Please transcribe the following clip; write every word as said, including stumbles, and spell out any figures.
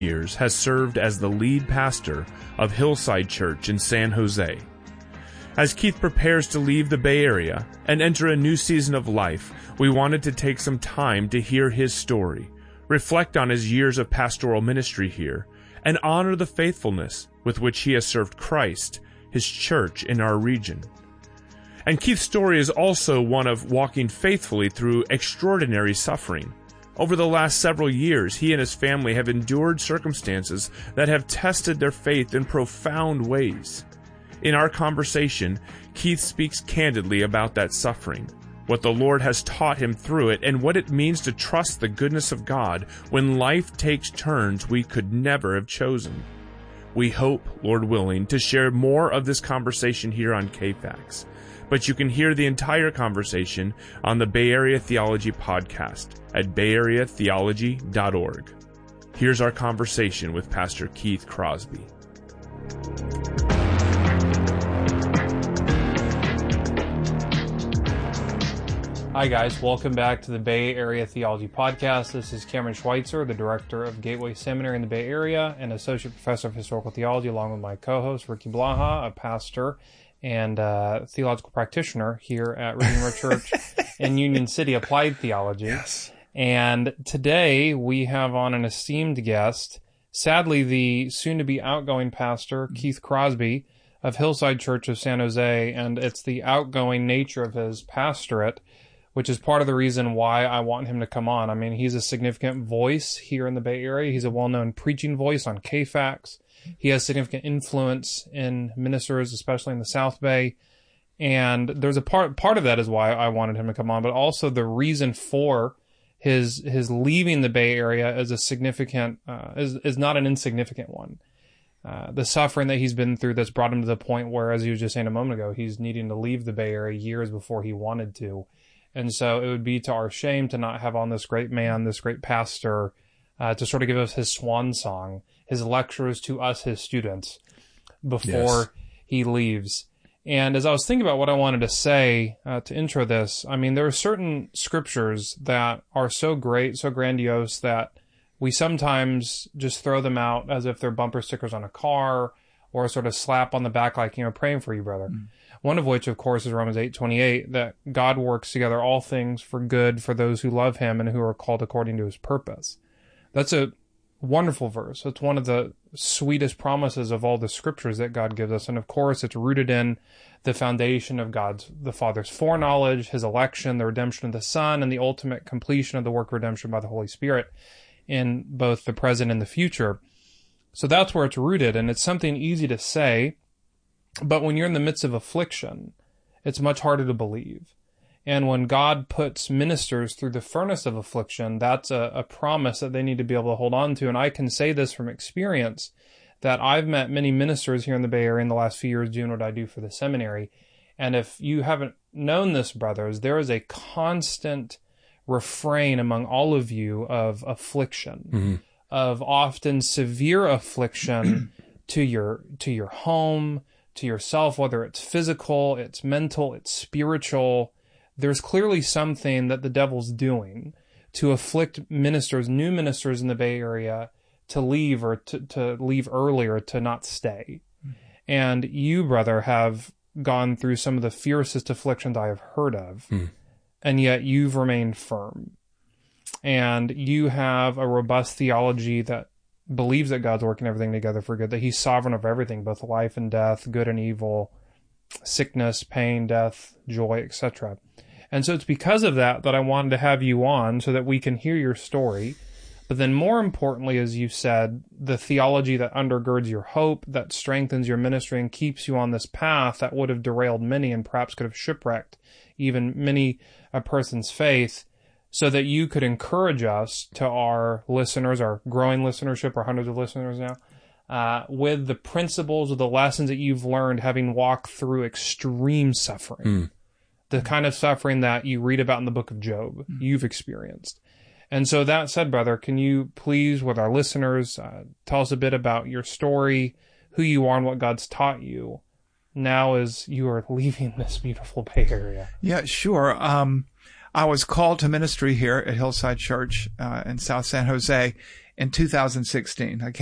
years has served as the lead pastor of Hillside Church in San Jose. As Keith prepares to leave the Bay Area and enter a new season of life, we wanted to take some time to hear his story, reflect on his years of pastoral ministry here, and honor the faithfulness with which he has served Christ, his church in our region. And Keith's story is also one of walking faithfully through extraordinary suffering. Over the last several years, he and his family have endured circumstances that have tested their faith in profound ways. In our conversation, Keith speaks candidly about that suffering, what the Lord has taught him through it, and what it means to trust the goodness of God when life takes turns we could never have chosen. We hope, Lord willing, to share more of this conversation here on K FAX, but you can hear the entire conversation on the Bay Area Theology Podcast at bay area theology dot org. Here's our conversation with Pastor Keith Crosby. Hi guys, welcome back to the Bay Area Theology Podcast. This is Cameron Schweitzer, the director of Gateway Seminary in the Bay Area and associate professor of historical theology, along with my co-host Ricky Blaha, a pastor and uh, theological practitioner here at Redeemer Church in Union City, Applied Theology. Yes. And today we have on an esteemed guest, sadly the soon-to-be outgoing pastor, Keith Crosby of Hillside Church of San Jose, and it's the outgoing nature of his pastorate, which is part of the reason why I want him to come on. I mean, he's a significant voice here in the Bay Area. He's a well-known preaching voice on K FAX. He has significant influence in ministers, especially in the South Bay. And there's a part, part of that is why I wanted him to come on, but also the reason for his, his leaving the Bay Area is a significant, uh, is, is not an insignificant one. Uh, the suffering that he's been through that's brought him to the point where, as you were just saying a moment ago, he's needing to leave the Bay Area years before he wanted to. And so it would be to our shame to not have on this great man, this great pastor, uh, to sort of give us his swan song, his lectures to us, his students, before yes. he leaves. And as I was thinking about what I wanted to say uh, to intro this, I mean, there are certain scriptures that are so great, so grandiose, that we sometimes just throw them out as if they're bumper stickers on a car or a sort of slap on the back like, you know, praying for you, brother. Mm. One of which, of course, is Romans eight twenty-eight, that God works together all things for good for those who love him and who are called according to his purpose. That's a wonderful verse. It's one of the sweetest promises of all the scriptures that God gives us. And of course, it's rooted in the foundation of God's, the Father's foreknowledge, his election, the redemption of the Son, and the ultimate completion of the work of redemption by the Holy Spirit in both the present and the future. So that's where it's rooted, and it's something easy to say, but when you're in the midst of affliction, it's much harder to believe. And when God puts ministers through the furnace of affliction, that's a, a promise that they need to be able to hold on to. And I can say this from experience, that I've met many ministers here in the Bay Area in the last few years doing what I do for the seminary. And if you haven't known this, brothers, there is a constant refrain among all of you of affliction, mm-hmm. of often severe affliction to your to your home, to yourself, whether it's physical, it's mental, it's spiritual. There's clearly something that the devil's doing to afflict ministers, new ministers in the Bay Area, to leave or to, to leave earlier, to not stay. Mm. And you, brother, have gone through some of the fiercest afflictions I have heard of, mm. and yet you've remained firm. And you have a robust theology that believes that God's working everything together for good, that he's sovereign of everything, both life and death, good and evil, sickness, pain, death, joy, et cetera. And so it's because of that that I wanted to have you on so that we can hear your story. But then more importantly, as you said, the theology that undergirds your hope, that strengthens your ministry and keeps you on this path that would have derailed many and perhaps could have shipwrecked even many a person's faith, so that you could encourage us, to our listeners, our growing listenership, our hundreds of listeners now, uh, with the principles or the lessons that you've learned having walked through extreme suffering. Mm. The kind of suffering that you read about in the book of Job, mm. you've experienced. And so that said, brother, can you please, with our listeners, uh, tell us a bit about your story, who you are and what God's taught you now as you are leaving this beautiful Bay Area? Yeah, sure. Um, I was called to ministry here at Hillside Church uh, in South San Jose, in two thousand sixteen. I